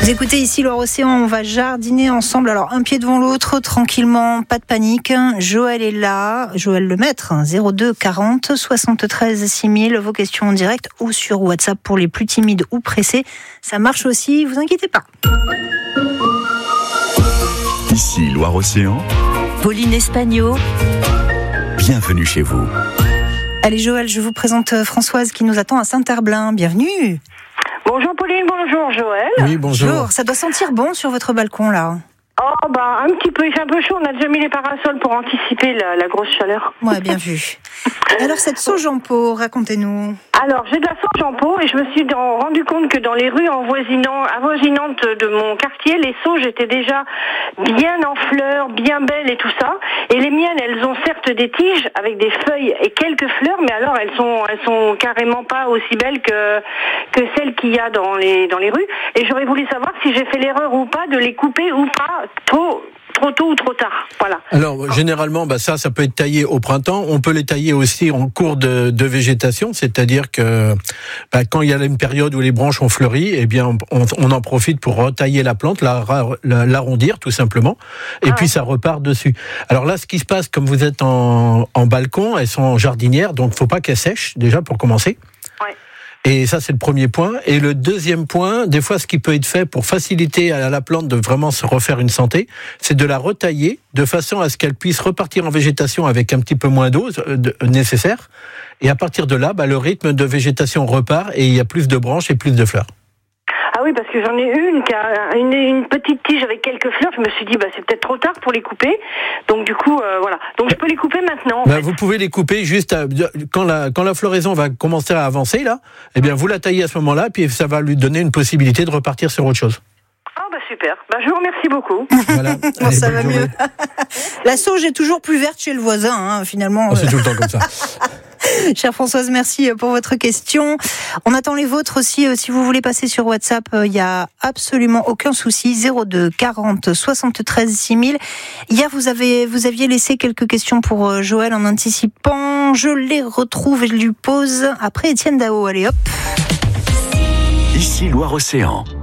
Vous écoutez ici Loire-Océan, on va jardiner ensemble. Alors, un pied devant l'autre, tranquillement, pas de panique. Joël est là, Joël Lemaître, 02 40 73 6000. Vos questions en direct ou sur WhatsApp pour les plus timides ou pressés. Ça marche aussi, vous inquiétez pas. Ici Loire-Océan, Pauline Espagno, bienvenue chez vous. Allez Joël, je vous présente Françoise qui nous attend à Saint-Herblain. Bienvenue. Bonjour Pauline, bonjour Joël. Oui, bonjour. Ça doit sentir bon sur votre balcon là. Oh bah un petit peu, il fait un peu chaud, on a déjà mis les parasols pour anticiper la grosse chaleur. Ouais, bien vu. Alors cette sauge en pot, racontez-nous. Alors j'ai de la sauge en pot et je me suis rendu compte que dans les rues avoisinantes de mon quartier, les sauges étaient déjà bien en fleurs, bien belles et tout ça. Et les miennes, elles ont certes des tiges avec des feuilles et quelques fleurs, mais alors elles sont carrément pas aussi belles que celles qu'il y a dans les rues. Et j'aurais voulu savoir si j'ai fait l'erreur ou pas de les couper ou pas trop tôt ou trop tard. Voilà. Alors, généralement, ça peut être taillé au printemps. On peut les tailler aussi en cours de végétation, c'est-à-dire que quand il y a une période où les branches ont fleuri, eh bien, on en profite pour retailler la plante, l'arrondir tout simplement, et puis ça repart dessus. Alors là, ce qui se passe, comme vous êtes en balcon, elles sont en jardinière, donc faut pas qu'elles sèchent, déjà, pour commencer. Ouais. Et ça, c'est le premier point. Et le deuxième point, des fois, ce qui peut être fait pour faciliter à la plante de vraiment se refaire une santé, c'est de la retailler de façon à ce qu'elle puisse repartir en végétation avec un petit peu moins d'eau nécessaire. Et à partir de là, le rythme de végétation repart et il y a plus de branches et plus de fleurs. Ah oui, parce que j'en ai une qui a une petite tige avec quelques fleurs. Je me suis dit, c'est peut-être trop tard pour les couper. Donc du coup, voilà. Donc je peux les couper maintenant. Vous pouvez les couper juste quand la floraison va commencer à avancer là. Eh bien, vous la taillez à ce moment-là, puis ça va lui donner une possibilité de repartir sur autre chose. Ah super. Je vous remercie beaucoup. Voilà. Bon, ça va mieux. La sauge est toujours plus verte chez le voisin, finalement. C'est tout le temps comme ça. Chère Françoise, merci pour votre question. On attend les vôtres aussi. Si vous voulez passer sur WhatsApp, il n'y a absolument aucun souci. 02 40 73 6000. Hier, vous aviez laissé quelques questions pour Joël en anticipant. Je les retrouve et je lui pose après Étienne Dao. Allez hop. Ici Loire-Océan.